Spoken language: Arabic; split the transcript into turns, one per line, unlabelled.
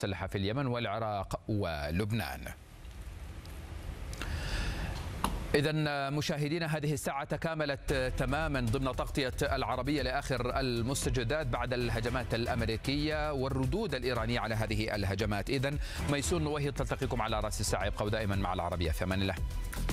المسلحة في اليمن والعراق ولبنان. إذا مشاهدينا، هذه الساعة تكاملت تماما ضمن تغطية العربية لآخر المستجدات بعد الهجمات الأمريكية والردود الإيرانية على هذه الهجمات. إذا ميسون نوهي تلتقيكم على رأس الساعة. ابقوا دائما مع العربية. في أمان الله.